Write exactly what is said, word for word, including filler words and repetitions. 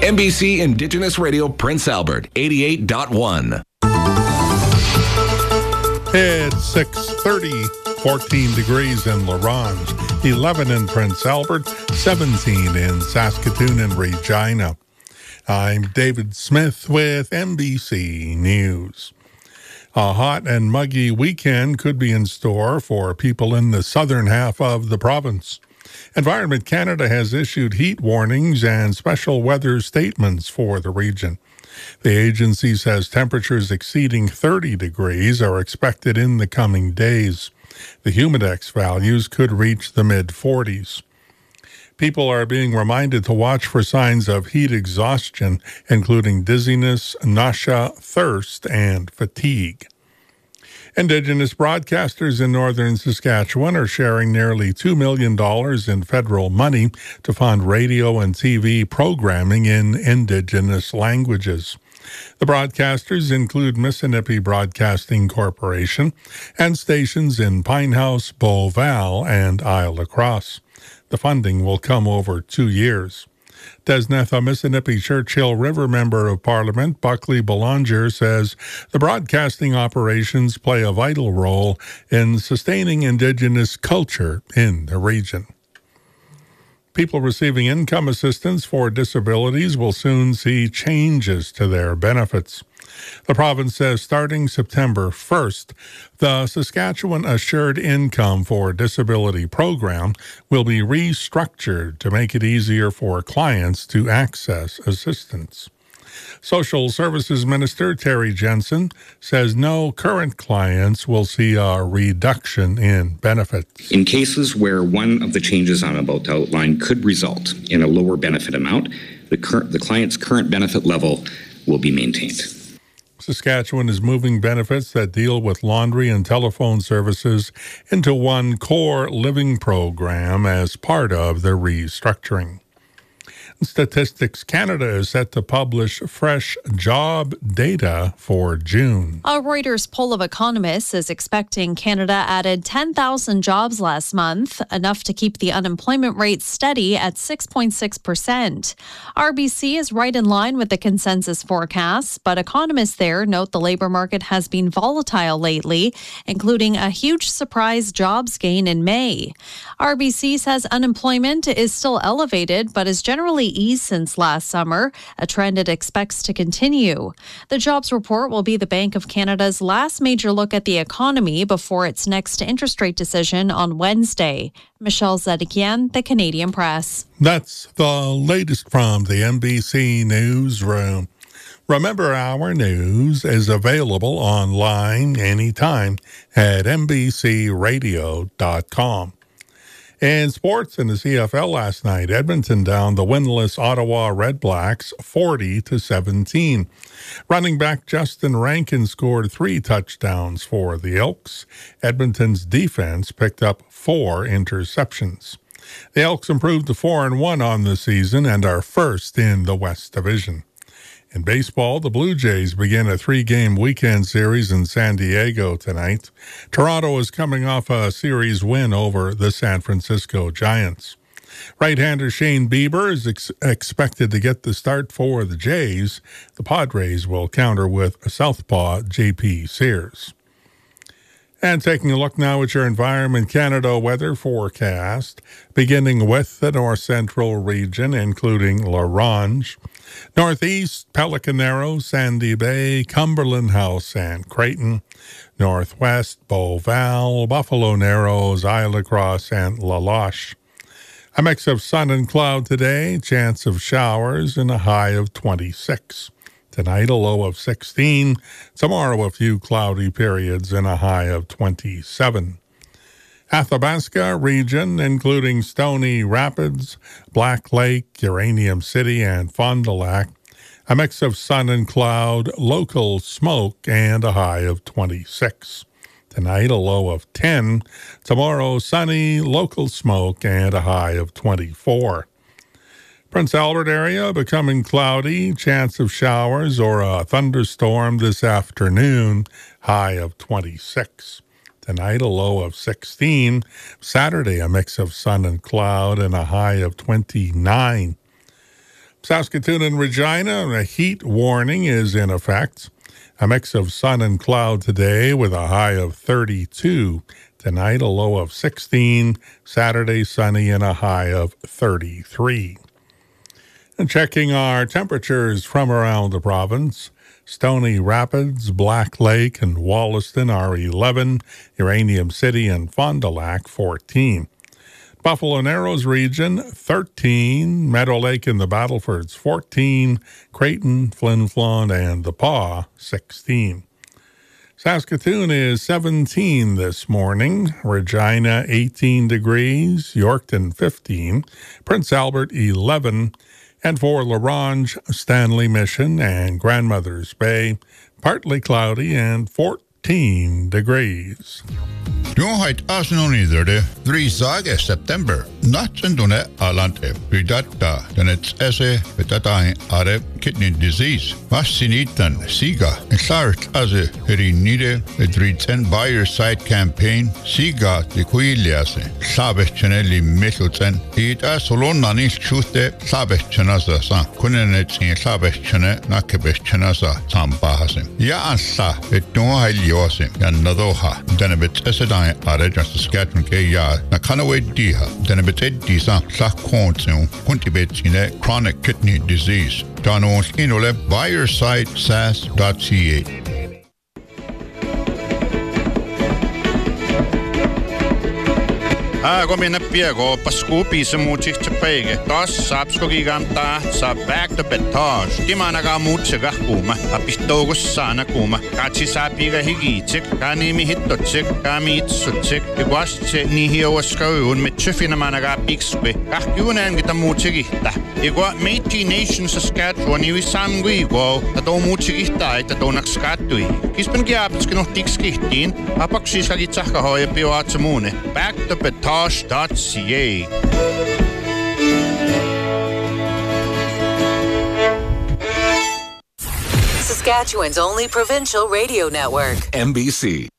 N B C Indigenous Radio Prince Albert, eighty-eight point one. It's six thirty, fourteen degrees in La Ronge, eleven in Prince Albert, seventeen in Saskatoon and Regina. I'm David Smith with N B C News. A hot and muggy weekend could be in store for people in the southern half of the province. Environment Canada has issued heat warnings and special weather statements for the region. The agency says temperatures exceeding thirty degrees are expected in the coming days. The humidex values could reach the mid forties. People are being reminded to watch for signs of heat exhaustion, including dizziness, nausea, thirst, and fatigue. Indigenous broadcasters in northern Saskatchewan are sharing nearly two million dollars in federal money to fund radio and T V programming in Indigenous languages. The broadcasters include Missinippi Broadcasting Corporation and stations in Pinehouse, Beauval, and Isle La Crosse. The funding will come over two years. Desnetha Missinippi Churchill River Member of Parliament Buckley Belanger says the broadcasting operations play a vital role in sustaining Indigenous culture in the region. People receiving income assistance for disabilities will soon see changes to their benefits. The province says starting September first, the Saskatchewan Assured Income for Disability program will be restructured to make it easier for clients to access assistance. Social Services Minister Terry Jensen says no current clients will see a reduction in benefits. In cases where one of the changes I'm about to outline could result in a lower benefit amount, the, cur- the client's current benefit level will be maintained. Saskatchewan is moving benefits that deal with laundry and telephone services into one core living program as part of the restructuring. Statistics Canada is set to publish fresh job data for June. A Reuters poll of economists is expecting Canada added ten thousand jobs last month, enough to keep the unemployment rate steady at six point six percent. R B C is right in line with the consensus forecasts, but economists there note the labor market has been volatile lately, including a huge surprise jobs gain in May. R B C says unemployment is still elevated, but is generally eased since last summer, a trend it expects to continue. The jobs report will be the Bank of Canada's last major look at the economy before its next interest rate decision on Wednesday. Michelle Zedekian, The Canadian Press. That's the latest from the N B C Newsroom. Remember, our news is available online anytime at N B C radio dot com. In sports in the C F L last night, Edmonton downed the winless Ottawa Redblacks forty to seventeen. Running back Justin Rankin scored three touchdowns for the Elks. Edmonton's defense picked up four interceptions. The Elks improved to four and one on the season and are first in the West Division. In baseball, the Blue Jays begin a three-game weekend series in San Diego tonight. Toronto is coming off a series win over the San Francisco Giants. Right-hander Shane Bieber is ex- expected to get the start for the Jays. The Padres will counter with southpaw J P Sears. And taking a look now at your Environment Canada weather forecast, beginning with the north central region, including La Ronge, northeast, Pelican Arrow, Sandy Bay, Cumberland House, and Creighton, northwest, Beauval, Buffalo Narrows, Isle La Crosse, and La Loche. A mix of sun and cloud today, chance of showers, and a high of twenty-six. Tonight, a low of sixteen. Tomorrow, a few cloudy periods and a high of twenty-seven. Athabasca region, including Stony Rapids, Black Lake, Uranium City, and Fond du Lac. A mix of sun and cloud, local smoke, and a high of twenty-six. Tonight, a low of ten. Tomorrow, sunny, local smoke, and a high of twenty-four. Prince Albert area becoming cloudy, chance of showers or a thunderstorm this afternoon, high of twenty-six. Tonight, a low of sixteen. Saturday, a mix of sun and cloud and a high of twenty-nine. Saskatoon and Regina, a heat warning is in effect. A mix of sun and cloud today with a high of thirty-two. Tonight, a low of sixteen. Saturday, sunny and a high of thirty-three. And checking our temperatures from around the province, Stony Rapids, Black Lake, and Wollaston are eleven. Uranium City and Fond du Lac, fourteen. Buffalo Narrows region, thirteen. Meadow Lake in the Battlefords, fourteen. Creighton, Flin Flon, and the Paw, sixteen. Saskatoon is seventeen this morning. Regina, eighteen degrees. Yorkton, fifteen. Prince Albert, eleven. And for La Ronge, Stanley Mission, and Grandmother's Bay, partly cloudy and fourteen degrees. Joheit asnoniderde drie september. Natsendune alante vidata denets esse vitatain are kidney disease. Vaccinitan siga enklart aze herinide edriten buyer site campaign siga de quiliase. Sabechenelli mitluten ita solonani chute sabechenasa sa kunenet in sabechene nakebechenasa sambahasim. Ya ansa eton haliosim yanadoha denebet esedai are just Saskatchewan ke ya na kanawe diha denebet disa sa kontion kuntibetine chronic kidney disease. Danos inole buyer site sas dot c a. Ah, kom in Piego, Pascupi, Samuchik Chapege, Dos, Sapskogigam Ta, Sabak the Betage, Dimanaga Mutsega Kuma, Apistogus Sana Kuma, Kachi Sapiga Higitik, Kanimi Hitochik, Kami Suchik, Iguache Nihio Skaun, Michifina Managa Pixque, Kakuna and Gitamuchigita. Igua Meiti Nation Saskatchewan, you Sangui go, the Domuchigita, the Donaxcatui. Kispen Gabs cannot Tixkitin, Apaxisagitaka Hoya Pioatamune, back the Betage. dot c a. Saskatchewan's only provincial radio network. M B C.